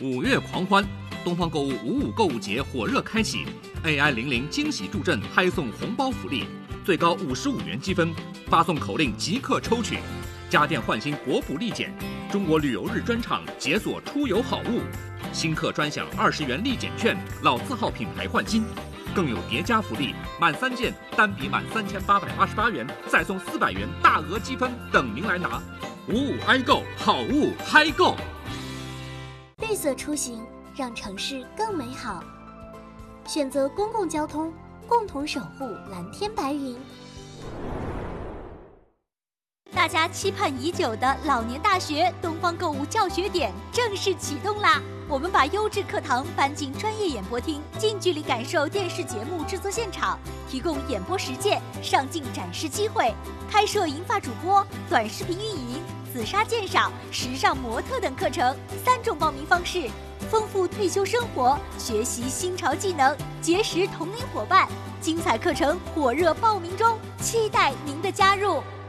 5月狂欢，东方购物55购物节火热开启 ，AI00惊喜助阵，嗨送红包福利，最高55元积分，发送口令即刻抽取，家电换新国补立减，中国旅游日专场解锁出游好物，新客专享20元立减券，老字号品牌换新。更有叠加福利，满3件单笔满3888元，再送400元大额积分等您来拿。55爱购，好物嗨购。 绿色出行，让城市更美好。选择公共交通，共同守护蓝天白云。 大家期盼已久的老年大学东方购物教学点正式启动啦！我们把优质课堂搬进专业演播厅，近距离感受电视节目制作现场，提供演播实践、上镜展示机会，开设银发主播、短视频运营、紫砂鉴赏、时尚模特等课程3种报名方式，丰富退休生活，学习新潮技能，结识同龄伙伴。精彩课程火热报名中，期待您的加入。